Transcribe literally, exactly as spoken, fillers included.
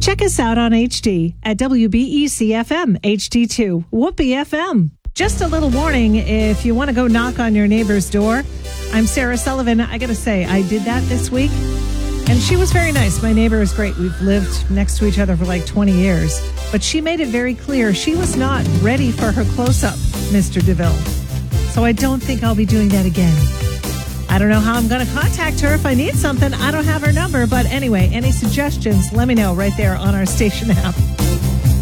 Check us out on H D at W B E C F M H D two, Whoopee F M. Just a little warning, if you want to go knock on your neighbor's door. I'm Sarah Sullivan. I got to say, I did that this week, and she was very nice. My neighbor is great. We've lived next to each other for like twenty years, but she made it very clear she was not ready for her close-up, Mister DeVille. So I don't think I'll be doing that again. I don't know how I'm going to contact her if I need something. I don't have her number, but anyway, any suggestions, let me know right there on our station app.